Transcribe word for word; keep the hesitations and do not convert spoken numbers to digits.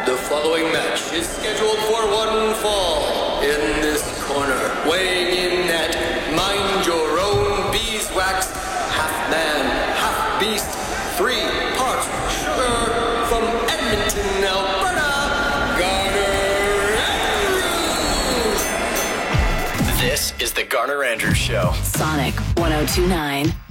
The following match is scheduled for one fall. In this corner, weighing in at mind your own beeswax, half man, half beast, three parts sugar, from Edmonton, Alberta, Garner Andrews. This is the Garner Andrews Show. Sonic one oh two point nine.